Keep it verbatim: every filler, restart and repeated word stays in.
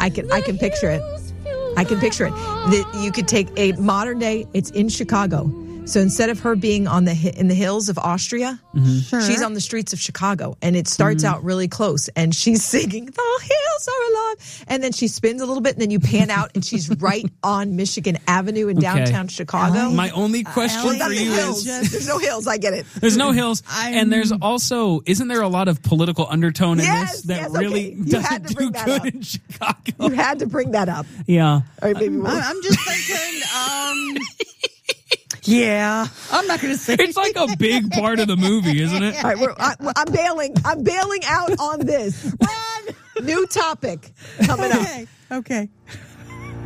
I can I can picture it. I can picture it. That you could take a modern day. It's in Chicago. So instead of her being on the in the hills of Austria, mm-hmm. sure. she's on the streets of Chicago, and it starts mm-hmm. out really close, and she's singing "The Hills Are Alive," and then she spins a little bit, and then you pan out, and she's right on Michigan Avenue in okay. downtown Chicago. My only question uh, for you hills. is: there's no hills. I get it. There's no hills, I'm... and there's also isn't there a lot of political undertone in yes, this that yes, really okay. doesn't do good up. in Chicago? You had to bring that up. Yeah. All right, maybe we'll... I'm just thinking. Um... Yeah, I'm not going to say. It's like a big part of the movie, isn't it? All right, we're, I, I'm bailing. I'm bailing out on this. New topic coming up. Okay. Okay.